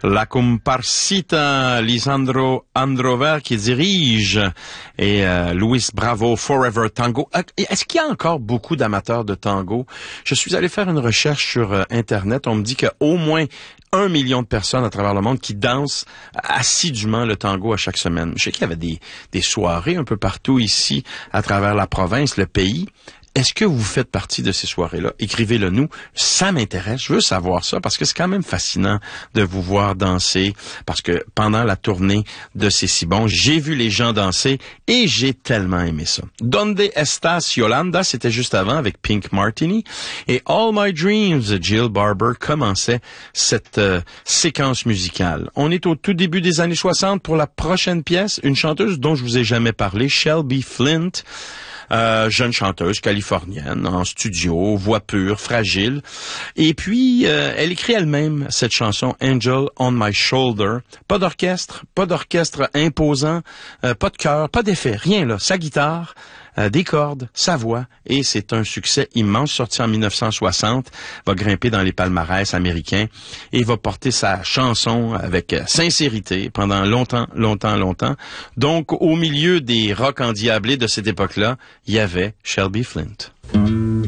La comparsita Lisandro Androver qui dirige et Luis Bravo Forever Tango. Est-ce qu'il y a encore beaucoup d'amateurs de tango? Je suis allé faire une recherche sur Internet. On me dit qu'il y a au moins 1 million de personnes à travers le monde qui dansent assidûment le tango à chaque semaine. Je sais qu'il y avait des soirées un peu partout ici à travers la province, le pays. Est-ce que vous faites partie de ces soirées-là? Écrivez-le nous. Ça m'intéresse. Je veux savoir ça parce que c'est quand même fascinant de vous voir danser parce que pendant la tournée de C'est si bon, j'ai vu les gens danser et j'ai tellement aimé ça. Donde estas Yolanda, c'était juste avant avec Pink Martini et All My Dreams de Jill Barber commençait cette séquence musicale. On est au tout début des années 60 pour la prochaine pièce, une chanteuse dont je vous ai jamais parlé, Shelby Flint. Jeune chanteuse californienne, en studio, voix pure, fragile. Et puis, elle écrit elle-même cette chanson, Angel on My Shoulder. Pas d'orchestre imposant, pas de chœur, pas d'effet, rien là. Sa guitare, des cordes, sa voix, et c'est un succès immense, sorti en 1960, va grimper dans les palmarès américains et va porter sa chanson avec sincérité pendant longtemps. Donc, au milieu des rock endiablés de cette époque-là, il y avait Shelby Flint.